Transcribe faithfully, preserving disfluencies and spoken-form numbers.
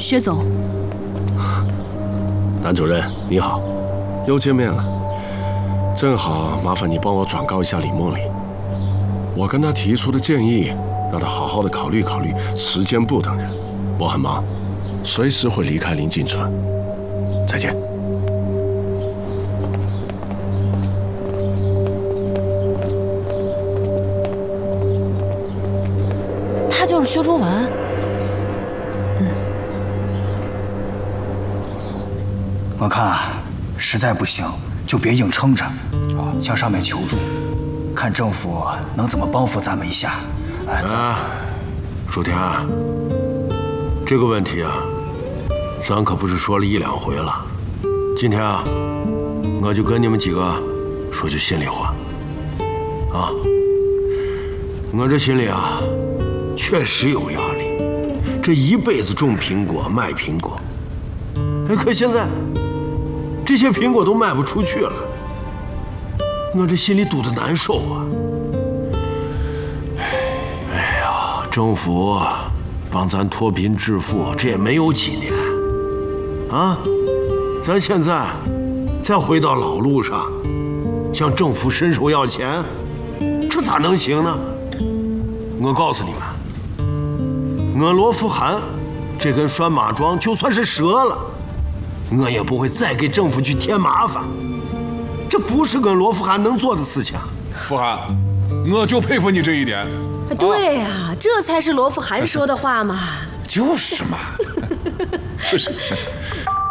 薛总。 南主任你好，又见面了。正好麻烦你帮我转告一下李梦玲，我跟她提出的建议，让她好好的考虑考虑时间部等人。我很忙，随时会离开临近村。再见。 他就是薛卓文。嗯， 我看实在不行就别硬撑着，啊，向上面求助，看政府能怎么帮扶咱们一下。 啊，舒田，这个问题啊，咱可不是说了一两回了。今天啊，我就跟你们几个说句心里话，啊，我这心里啊，确实有压力。这一辈子种苹果卖苹果，哎，可现在这些苹果都卖不出去了，我这心里堵得难受啊。哎呀，政府帮咱脱贫致富，这也没有几年啊，咱现在再回到老路上，向政府伸手要钱，这咋能行呢？我告诉你们，我罗福涵这根拴马桩就算是折了，我也不会再给政府去添麻烦。这不是我罗福涵能做的事情。 福涵，我就佩服你这一点。 对呀、啊，这才是罗福涵说的话嘛。 就是嘛，就是。